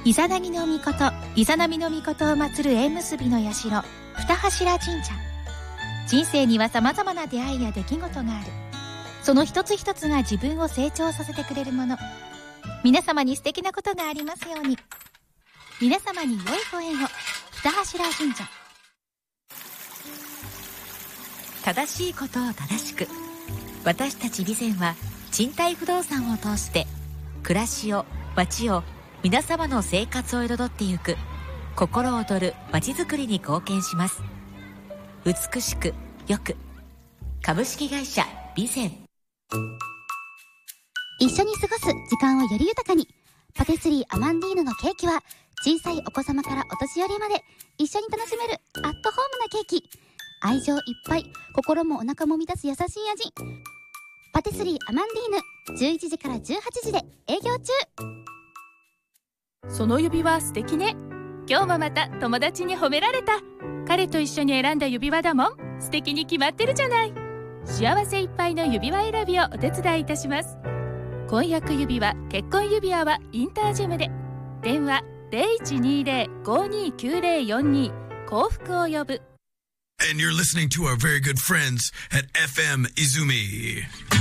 イザナギの御事、イザナミの御事を祀る縁結びの社、二柱神社。人生には様々な出会いや出来事がある。その一つ一つが自分を成長させてくれるもの。皆様に素敵なことがありますように。皆様に良いご縁を。二柱神社。正しいことを正しく。私たち備前は賃貸不動産を通して暮らしを、街を、皆様の生活を彩ってゆく心躍る街づくりに貢献します。美しくよく、株式会社備前。 一緒に過ごす時間をより豊かに。パティスリーアマンディーヌのケーキは小さいお子様からお年寄りまで一緒に楽しめるアットホームなケーキ。愛情いっぱい、心もお腹も満たす優しい味。パティスリーアマンディーヌ、11時から18時で営業中。 その指輪素敵ね。今日もまた友達に褒められた。彼と一緒に選んだ指輪だもん。素敵に決まってるじゃない。幸せいっぱいの指輪選びをお手伝いいたします。婚約指輪、結婚指輪はインタージェムで。電話 0120-529042 幸福を呼ぶ。 And you're listening to our very good friends at FM Izumi.